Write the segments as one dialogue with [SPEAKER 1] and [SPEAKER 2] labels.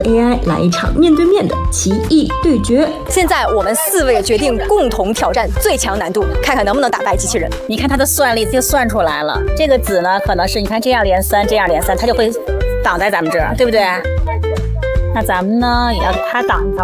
[SPEAKER 1] AI 来一场面对面的奇异对决。
[SPEAKER 2] 现在我们4位决定共同挑战最强难度，看看能不能打败机器人。
[SPEAKER 3] 你看它的算力就算出来了，这个子呢可能是你看这样连3，这样连3，它就会挡在咱们这儿，对不对？那咱们呢也要给它挡一条。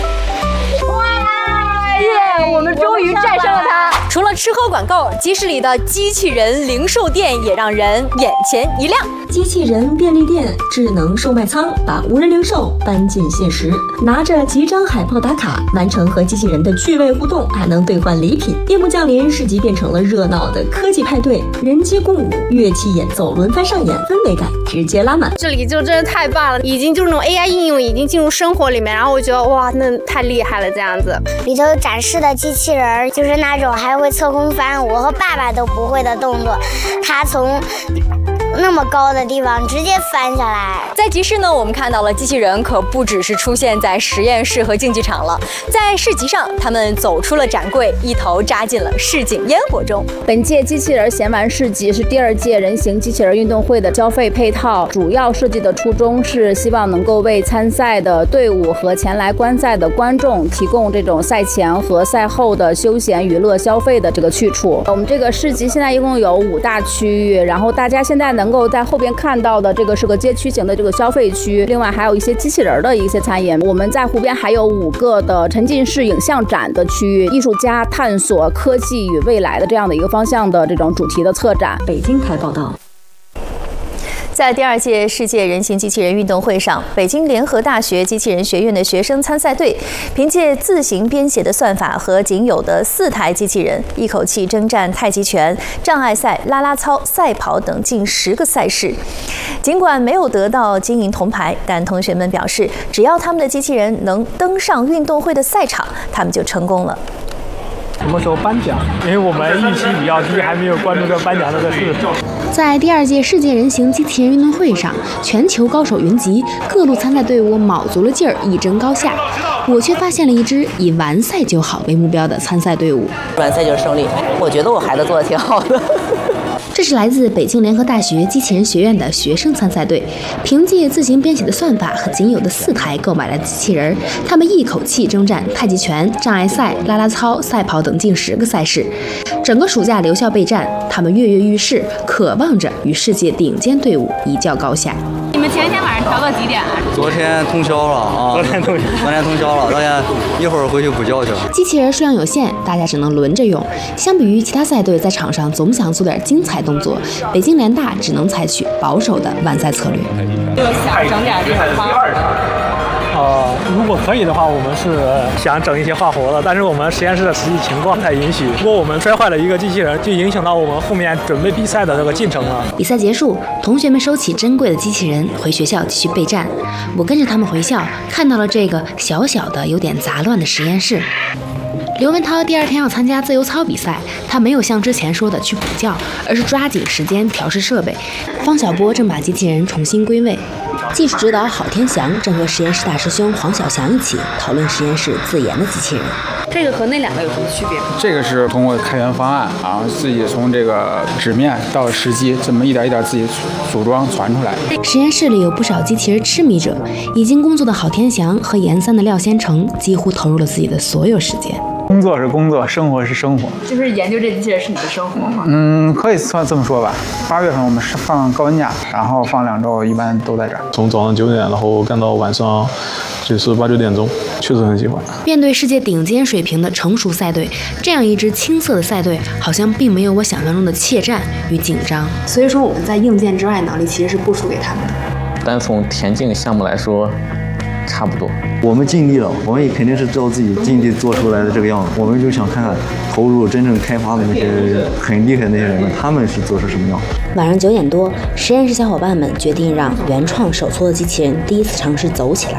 [SPEAKER 2] 耶！我们终于战胜了它。除了吃喝管够，集市里的机器人零售店也让人眼前一亮。
[SPEAKER 1] 机器人便利店、智能售卖仓把无人零售搬进现实，拿着几张海报打卡，完成和机器人的趣味互动，还能兑换礼品。夜幕降临，市集变成了热闹的科技派对，人机共舞，乐器演奏轮番上演，氛围感直接拉满。
[SPEAKER 4] 这里就真的太棒了，已经就是那种 AI 应用已经进入生活里面，然后我觉得哇，那太厉害了，这样子。
[SPEAKER 5] 里头展示的机器人就是那种还会侧空翻，我和爸爸都不会的动作，他从那么高的地方直接翻下来。
[SPEAKER 2] 在集市呢，我们看到了机器人可不只是出现在实验室和竞技场了，在市集上，他们走出了展柜，一头扎进了市井烟火中。
[SPEAKER 6] 本届机器人闲玩市集是第2届人形机器人运动会的交费配套，主要设计的初衷是希望能够为参赛的队伍和前来观赛的观众提供这种赛前和赛后的休闲娱乐消费的这个去处。我们这个市集现在一共有5大区域，然后大家现在能够在后边看到的这个是个街区型的这个消费区，另外还有一些机器人的一些参演。我们在湖边还有5个的沉浸式影像展的区域，艺术家探索科技与未来的这样的一个方向的这种主题的策展。
[SPEAKER 1] 北京台报道。
[SPEAKER 2] 在第2届世界人形机器人运动会上，北京联合大学机器人学院的学生参赛队凭借自行编写的算法和仅有的4台机器人，一口气征战太极拳、障碍赛、啦啦操、赛跑等近10个赛事。尽管没有得到金银铜牌，但同学们表示，只要他们的机器人能登上运动会的赛场，他们就成功了。
[SPEAKER 7] 什么时候颁奖？因为我们预期比较低，还没有关注这颁奖这个事。
[SPEAKER 8] 在第2届世界人形机器人运动会上，全球高手云集，各路参赛队伍卯足了劲儿，一争高下。我却发现了一支以完赛就好为目标的参赛队伍。
[SPEAKER 9] 完赛就是胜利，我觉得我孩子做的挺好的。
[SPEAKER 8] 这是来自北京联合大学机器人学院的学生参赛队，凭借自行编写的算法和仅有的4台购买来的机器人，他们一口气征战太极拳、障碍赛、啦啦操、赛跑等近10个赛事。整个暑假留校备战，他们跃跃欲试，渴望着与世界顶尖队伍一较高下。
[SPEAKER 4] 你们前一天晚上调到几点啊？
[SPEAKER 10] 昨天通宵了啊！昨天通宵了，大家一会儿回去补觉去。
[SPEAKER 8] 机器人数量有限，大家只能轮着用。相比于其他赛队在场上总想做点精彩动作，北京联大只能采取保守的完赛策略。
[SPEAKER 4] 就想整点这种花活。
[SPEAKER 7] 如果可以的话，我们是想整一些花活的，但是我们实验室的实际情况不太允许。如果我们摔坏了一个机器人，就影响到我们后面准备比赛的这个进程了。
[SPEAKER 8] 比赛结束，同学们收起珍贵的机器人，回学校继续备战。我跟着他们回校，看到了这个小小的、有点杂乱的实验室。刘文涛第2天要参加自由操比赛，他没有像之前说的去补觉，而是抓紧时间调试设备。方小波正把机器人重新归位，技术指导郝天祥正和实验室大师兄黄小翔一起讨论实验室自研的机器人。
[SPEAKER 4] 这个和那2个有什么区别？
[SPEAKER 11] 这个是通过开源方案啊，自己从这个纸面到实机，这么一点一点自己组装传出来。
[SPEAKER 8] 实验室里有不少机器人痴迷者，已经工作的郝天祥和研3的廖先成几乎投入了自己的所有时间。
[SPEAKER 11] 工作是工作，生活是生活。
[SPEAKER 4] 就是研究这机器人是你的生活吗？
[SPEAKER 11] 可以算这么说吧。8月份我们是放高温假，然后放2周，一般都在这儿。
[SPEAKER 12] 从早上9点，然后干到晚上就是8、9点钟，确实很喜欢。
[SPEAKER 8] 面对世界顶尖水平的成熟赛队，这样一支青涩的赛队，好像并没有我想象中的怯战与紧张。所以说我们在硬件之外能力其实是不输给他们的。
[SPEAKER 13] 单从田径项目来说，差不多。
[SPEAKER 14] 我们尽力了，我们也肯定是照自己尽力做出来的这个样子。我们就想看看投入真正开发的那些很厉害的那些人们，他们是做出什么样。
[SPEAKER 8] 晚上9点多，实验室小伙伴们决定让原创手搓的机器人第一次尝试走起来。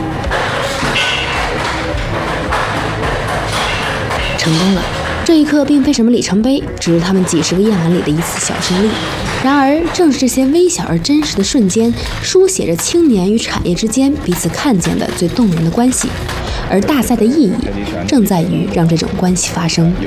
[SPEAKER 8] 成功了。这一刻并非什么里程碑，只是他们几十个夜晚里的一次小胜利。然而，正是这些微小而真实的瞬间，书写着青年与产业之间彼此看见的最动人的关系。而大赛的意义，正在于让这种关系发生。